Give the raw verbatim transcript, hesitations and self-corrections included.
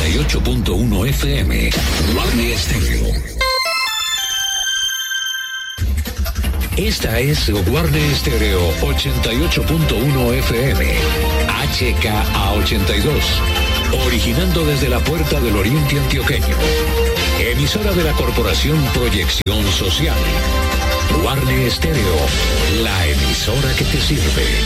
ochenta y ocho punto uno F M. Guarne Estéreo. Esta es Guarne Estéreo ochenta y ocho punto uno F M. H K A ochenta y dos. Originando desde la Puerta del Oriente Antioqueño. Emisora de la Corporación Proyección Social. Guarne Estéreo, la emisora que te sirve.